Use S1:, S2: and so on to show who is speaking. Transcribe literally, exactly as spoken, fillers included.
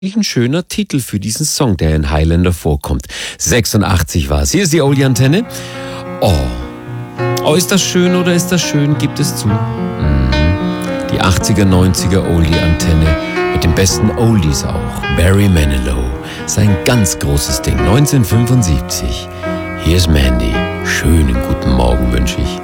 S1: Ein schöner Titel für diesen Song, der in Highlander vorkommt. sechsundachtzig war es. Hier ist die Oldie-Antenne. Oh. Oh, ist das schön oder ist das schön? Gibt es zu. Mhm. Die achtziger, neunziger Oldie-Antenne mit den besten Oldies auch. Barry Manilow. Sein ganz großes Ding. neunzehnhundertfünfundsiebzig. Hier ist Mandy. Schönen guten Morgen wünsche ich.